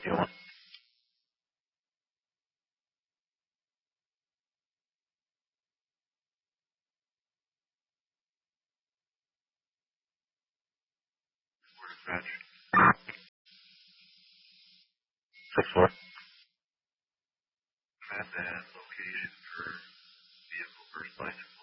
you want. Dispatch. 6-4. Map and location for vehicle first license.